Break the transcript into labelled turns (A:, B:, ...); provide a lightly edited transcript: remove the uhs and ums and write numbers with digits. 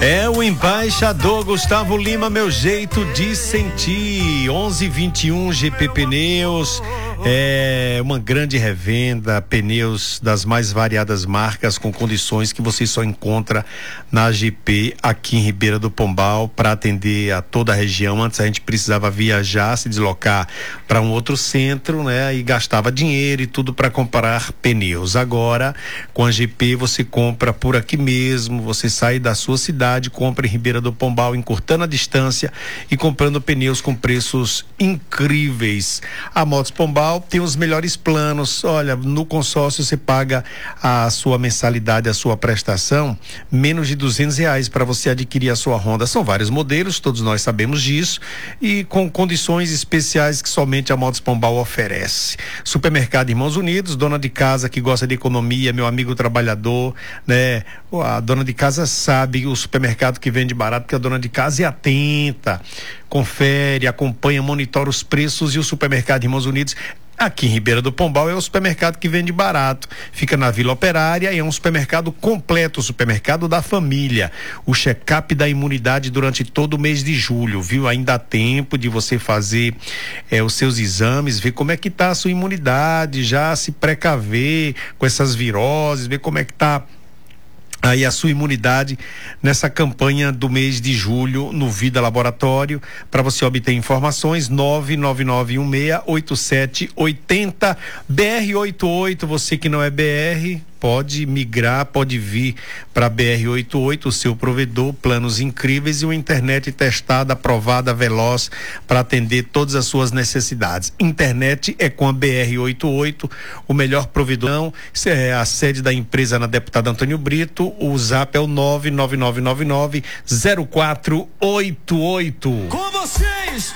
A: É o embaixador Gustavo Lima, meu jeito de sentir. 1121 GP Pneus. É uma grande revenda, pneus das mais variadas marcas com condições que você só encontra na GP aqui em Ribeira do Pombal para atender a toda a região. Antes a gente precisava viajar, se deslocar para um outro centro, né? E gastava dinheiro e tudo para comprar pneus. Agora, com a GP você compra por aqui mesmo, você sai da sua cidade, compra em Ribeira do Pombal, encurtando a distância e comprando pneus com preços incríveis. A Motos Pombal tem os melhores planos. Olha, no consórcio você paga a sua mensalidade, a sua prestação, menos de R$200 para você adquirir a sua Honda. São vários modelos, todos nós sabemos disso, e com condições especiais que somente a Motos Pombal oferece. Supermercado Irmãos Unidos, dona de casa que gosta de economia, meu amigo trabalhador, né? A dona de casa sabe o supermercado que vende barato, porque a dona de casa é atenta, confere, acompanha, monitora os preços. E o Supermercado Irmãos Unidos aqui em Ribeira do Pombal é o supermercado que vende barato, fica na Vila Operária e é um supermercado completo, o supermercado da família. O check-up da imunidade durante todo o mês de julho, viu? Ainda há tempo de você fazer os seus exames, ver como é que tá a sua imunidade, já se precaver com essas viroses, ver como é que tá aí a sua imunidade nessa campanha do mês de julho no Vida Laboratório. Para você obter informações, 999168780 BR88. Você que não é BR pode migrar, pode vir para BR88, o seu provedor, planos incríveis e uma internet testada, aprovada, veloz para atender todas as suas necessidades. Internet é com a BR88, o melhor provedor. Isso é a sede da empresa na Deputada Antônio Brito. O zap é o 999990488.
B: Com vocês!